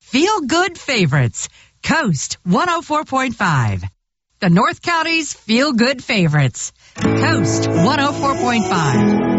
Feel Good Favorites. Coast 104.5. The North County's Feel Good Favorites. Coast 104.5.